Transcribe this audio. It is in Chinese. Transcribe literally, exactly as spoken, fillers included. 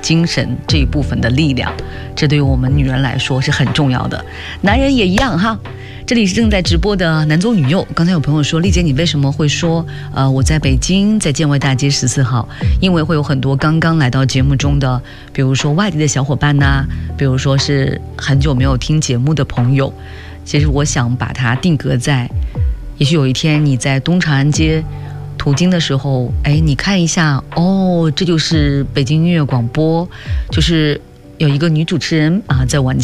精神这一部分的力量，这对于我们女人来说是很重要的，男人也一样哈。这里是正在直播的男左女右。刚才有朋友说，丽姐你为什么会说呃我在北京，在建外大街十四号？因为会有很多刚刚来到节目中的，比如说外地的小伙伴呐、啊，比如说是很久没有听节目的朋友。其实我想把它定格在，也许有一天你在东长安街途经的时候，哎，你看一下，哦，这就是北京音乐广播，就是有一个女主持人啊，在晚